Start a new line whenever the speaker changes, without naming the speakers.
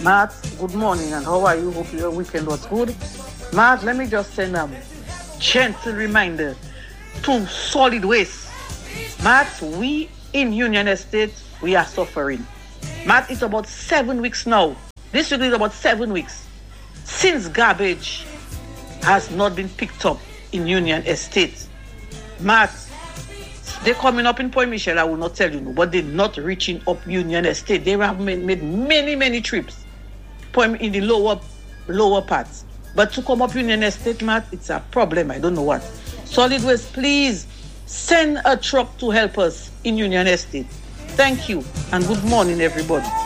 Matt, good morning, and how are you? Hope your weekend was good. Matt, let me just send a gentle reminder to solid waste. Matt, we in Union Estate, we are suffering. Matt, it's about 7 weeks now. This week is about 7 weeks since garbage has not been picked up in Union Estate. Matt, they're coming up in Point Michelle, I will not tell you no, but they're not reaching up Union Estate. They have made many trips in the lower parts. But to come up Union Estate, Matt, it's a problem. I don't know what. Solid Waste, please send a truck to help us in Union Estate. Thank you, and good morning, everybody.